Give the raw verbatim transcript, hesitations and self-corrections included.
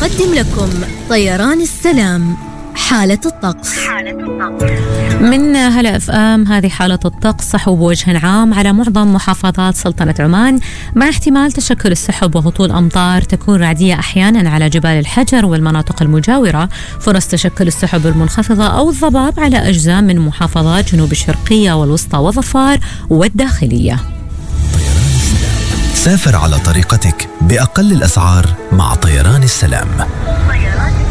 يقدم لكم طيران السلام حالة الطقس. من هلا اف ام هذه حالة الطقس. سحب بوجه عام على معظم محافظات سلطنة عمان مع احتمال تشكل السحب وهطول أمطار تكون رعدية أحيانا على جبال الحجر والمناطق المجاورة. فرص تشكل السحب المنخفضة أو الضباب على أجزاء من محافظات جنوب الشرقية والوسطى وظفار والداخلية. سافر على طريقتك بأقل الأسعار مع طيران السلام.